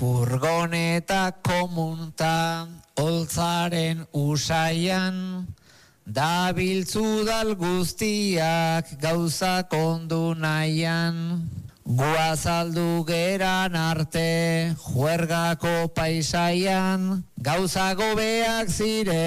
Furgoneta komunta holtzaren usaian, dabiltzu dal guztiak gauza kondu nahian. Guazaldu geran arte, juergako paisaian, gauza gobeak zire.